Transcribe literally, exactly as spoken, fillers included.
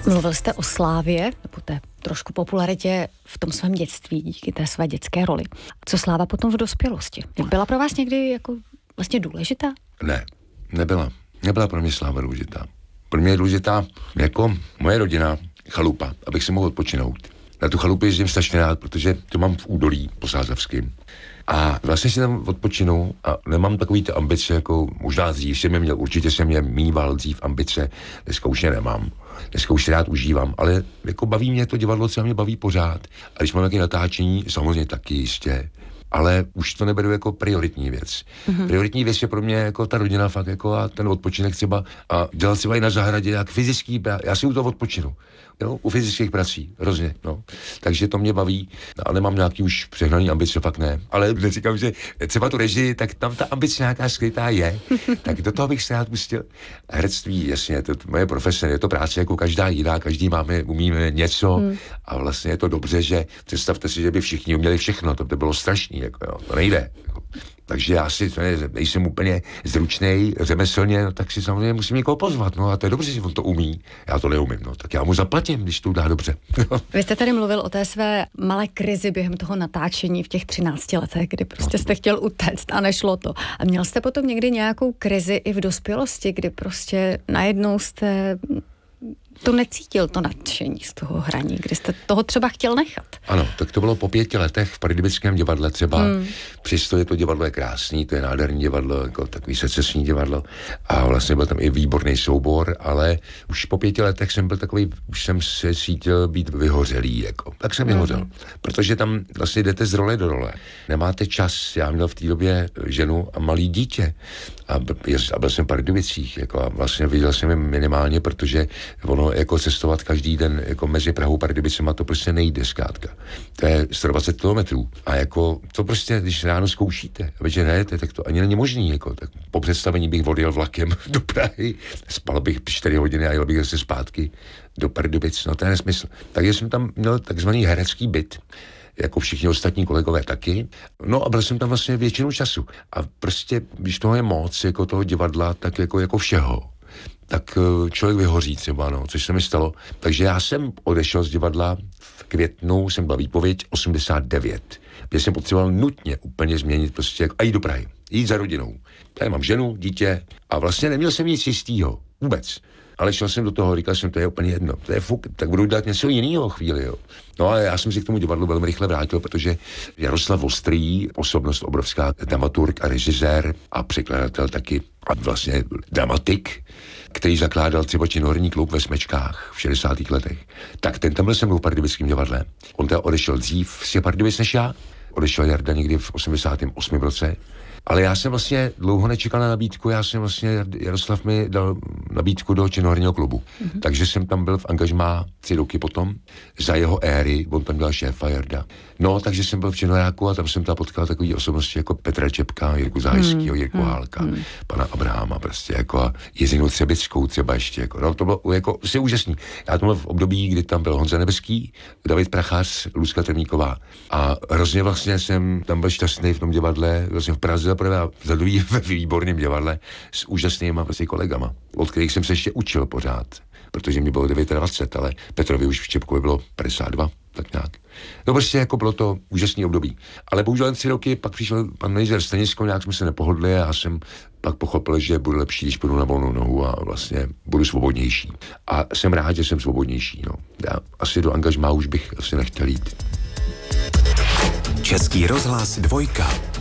Mluvil jste o slávě, nebo té trošku popularitě v tom svém dětství, díky té své dětské roli. Co sláva potom v dospělosti? Byla pro vás někdy jako vlastně důležitá? Ne, nebyla. Nebyla pro mě sláva důležitá. Pro mě je důležitá jako moje rodina, chalupa, abych si mohl odpočinout. Na tu chalupu jezdím strašně rád, protože to mám v údolí posázavským. A vlastně si tam odpočinu a nemám takový ty ambice, jako možná dřív jsem je měl, určitě jsem je mýval dřív ambice, dneska už je nemám. Dneska už si rád užívám, ale jako baví mě to divadlo, co mě baví pořád. A když mám nějaké natáčení, samozřejmě taky jistě, ale už to neberu jako prioritní věc. Mm-hmm. Prioritní věc je pro mě jako ta rodina fakt jako a ten odpočinek třeba a dělat třeba i na zahradě, jak fyzický, já si u toho odpočinu. Jo, u fyzických prací, hrozně, no. Takže to mě baví, ale nemám nějaký už přehnaný ambice, fakt ne. Ale neříkám, že třeba tu režii, tak tam ta ambice nějaká skrytá je, tak do toho bych se rád pustil. Herectví, jasně, to je moje profese, je to práce jako každá jiná, každý máme, umíme něco hmm. a vlastně je to dobře, že představte si, že by všichni uměli všechno, to by bylo strašný, jako jo, to nejde. Jako. Takže já si nejsem úplně zručnej řemeslně, no, tak si samozřejmě musím někoho pozvat, no a to je dobře, že on to umí, já to neumím, no tak já mu zaplatím, když to dá dobře. Vy jste tady mluvil o té své malé krizi během toho natáčení v těch třinácti letech, kdy prostě jste chtěl utéct a nešlo to. A měl jste potom někdy nějakou krizi i v dospělosti, kdy prostě najednou jste to necítil, to nadšení z toho hraní, kdy jste toho třeba chtěl nechat? Ano, tak to bylo po pěti letech v Pardubickém divadle třeba. Hmm. Přesto je to divadlo je krásný, to je nádherný divadlo, jako takový secesní divadlo. A vlastně byl tam i výborný soubor, ale už po pěti letech jsem byl takový, už jsem se cítil být vyhořelý, jako. Tak jsem vyhořel. Hmm. Protože tam vlastně jdete z role do role. Nemáte čas, já měl v té době ženu a malý dítě. A byl jsem v Pardubicích, jako a vlastně viděl jsem je minimálně, protože ono jako cestovat každý den jako mezi Prahou a Pardubicema to prostě nejde zkrátka. To je sto dvacet kilometrů a jako to prostě, když ráno zkoušíte a večer nejete, tak to ani není možný, jako tak po představení bych odjel vlakem do Prahy, spal bych čtyři hodiny a jel bych zase zpátky do Pardubic, no to je nesmysl. Takže jsem tam měl takzvaný herecký byt, jako všichni ostatní kolegové taky. No a byl jsem tam vlastně většinu času. A prostě, když toho je moc, jako toho divadla, tak jako, jako všeho, tak člověk vyhoří třeba, no, což se mi stalo. Takže já jsem odešel z divadla v květnu, jsem byl výpověď osmdesát devět, kde jsem potřeboval nutně úplně změnit prostě a jít do Prahy, jít za rodinou. Tady mám ženu, dítě a vlastně neměl jsem nic jistýho, vůbec. Ale šel jsem do toho, říkal jsem, to je úplně jedno, to je fuk, tak budu dělat něco jiného chvíli, jo. No a já jsem si k tomu divadlu velmi rychle vrátil, protože Jaroslav Ostrý, osobnost obrovská, dramaturg a režisér a překladatel taky a vlastně dramatik, který zakládal třeba činoherní klub ve Smečkách v šedesátých letech, tak ten tam byl se mnou v Pardubickém divadle. On teda odešel dřív z Pardubic než já, odešel Jarda někdy v osmdesátém osmém roce. Ale já jsem vlastně dlouho nečekal na nabídku, já jsem vlastně, Jaroslav mi dal nabídku do činoherního klubu. Mm-hmm. Takže jsem tam byl v angažmá tři roky potom, za jeho éry, on tam dělal šéfa Jarda. No, takže jsem byl v činoheráku a tam jsem tam potkal takový osobnosti jako Petra Čepka, Jirku Zájskýho, Jirku mm-hmm. Hálka, mm-hmm. pana Abrahama prostě, jako a Jezinu Třebickou třeba ještě, jako, no, to bylo jako, je úžasný. Já to byl v období, kdy tam byl Honza Nebeský, David Prachař, Luzka Trmíková a hrozně vlastně jsem tam byl šťastný v tom divadle, vlastně v Praze a za druhý ve výborném divadle s úžasnýma prostě kolegama, od kterých jsem se ještě učil pořád, protože mi bylo dvacet devět, ale Petrovi už v Čepkovi bylo padesát dva, tak nějak. No prostě jako bylo to úžasný období. Ale bohužel jen tři roky, pak přišel pan manažer Stanisko, nějak jsme se nepohodli a já jsem pak pochopil, že budu lepší, když půjdu na volnou nohu a vlastně budu svobodnější. A jsem rád, že jsem svobodnější, no. Já asi do angažmá už bych asi nechtěl jít. Český rozhlas dvojka.